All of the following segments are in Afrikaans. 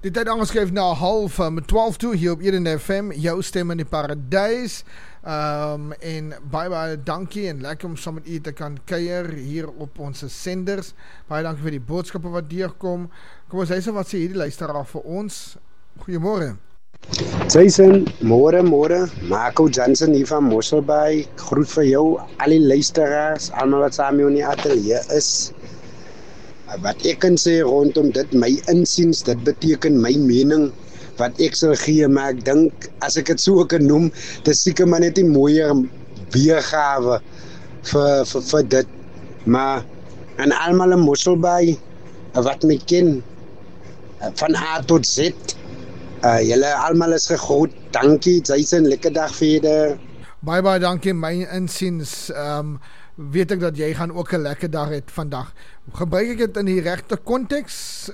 Die tyd aangeskuif na 11:30 toe hier op Eden FM, jou stem in die paradys. En baie dankie en lekker om saam met u te kan kuier hier op ons senders. Baie dankie vir die boodskappe wat deurkom. Kom ons luister wat sê hierdie luisteraar vir ons. Goeiemôre. Jason, môre. Marco Johnson hier van Mosselbaai. Groet vir jou, al die luisteraars, almal wat saam in die ateljee is. Wat ek kan sê rondom dit, my insiens, dit beteken my mening wat ek sal gee, maar ek dink, as ek het so kan noem, dis seker maar net die mooier weergawe vir dit. Maar aan almal in Mosselbaai wat my ken, van A tot Z, julle almal is gegroet. Dankie, Jason, lekker dag verder. Baie dankie, my insiens, weet ek dat jy gaan ook 'n lekker dag het vandag. Gebruik ek dit in die regte konteks?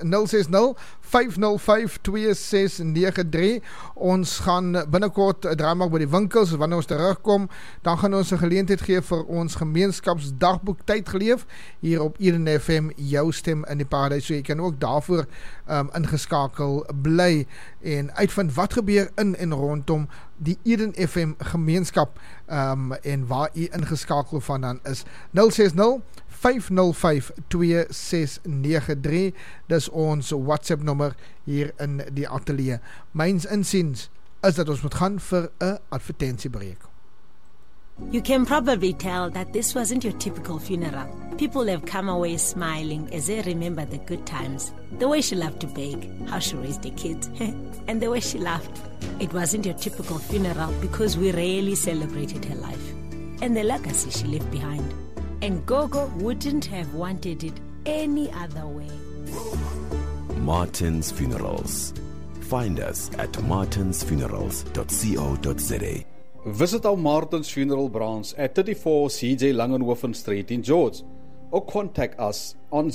060-505-2693. Ons gaan binnekort 'n draai maak by die winkels. Wanneer ons terugkom, dan gaan ons 'n geleentheid gee vir ons gemeenskapsdagboek tyd geleef hier op Eden FM, jou stem in die paradys. So jy kan ook daarvoor ingeskakel bly en uitvind wat gebeur in en rondom die Eden FM gemeenskap en waar u ingeskakel van dan is. 060-505-2693. Dis ons WhatsApp nommer hier in die ateljee. Myns insiens is dat ons moet gaan vir 'n advertentiebreek. You can probably tell that this wasn't your typical funeral. People have come away smiling as they remember the good times. The way she loved to bake, how she raised the kids, and the way she laughed. It wasn't your typical funeral because we really celebrated her life and the legacy she left behind. And Gogo wouldn't have wanted it any other way. Martin's Funerals. Find us at martinsfunerals.co.za. Visit our Martin's Funeral branch at 34 CJ Langenhoven Street in George, or contact us on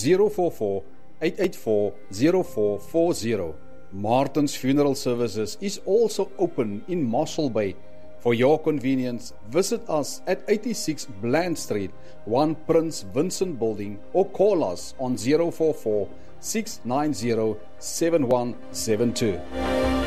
044-884-0440. Martin's Funeral Services is also open in Mossel Bay. For your convenience, visit us at 86 Bland Street, 1 Prince Vincent Building, or call us on 044-690-7172.